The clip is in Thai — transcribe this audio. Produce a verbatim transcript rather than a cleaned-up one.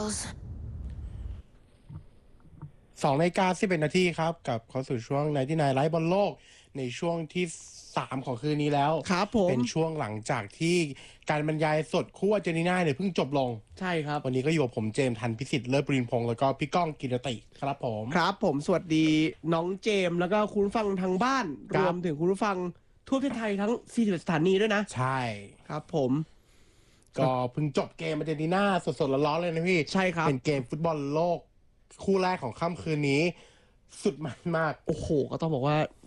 สองนาฬิกาสิบเอ็ดนาทีครับกับเข้าสู่ช่วงไนท์ที่นายไลฟ์บอลโลกในช่วงที่สามของคืนนี้แล้วครับผมเป็นช่วงหลังจากที่การบรรยายสดคู่อาร์เจนตินาเนี่ยเพิ่งจบลงใช่ครับวันนี้ก็อยู่กับผมเจมส์ทันพิสิทธิ์เลิศปรินพงศ์แล้วก็พี่ก้องกิรติครับผมครับผมสวัสดีน้องเจมส์แล้วก็คุณผู้ฟังทางบ้านรวมถึงคุณผู้ฟังทั่วประเทศไทยทั้งสี่สิบเอ็ดสถานีด้วยนะใช่ครับผมก็เพิ่งจบเกมอาร์เจนตินาสดๆร้อนๆเลยนะพี่ใช่ครับเป็นเกมฟุตบอลโลกคู่แรกของค่ำคืนนี้สุดมันมากโอ้โหก็ต้องบอกว่า